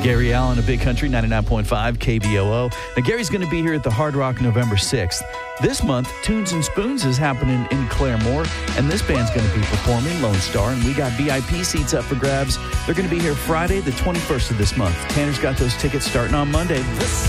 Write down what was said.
Gary Allen of Big Country 99.5 KBOO. Now, Gary's going to be here at the Hard Rock November 6th. This month, Tunes and Spoons is happening in Claremore, and this band's going to be performing, Lone Star, and we got VIP seats up for grabs. They're going to be here Friday, the 21st of this month. Tanner's got those tickets starting on Monday.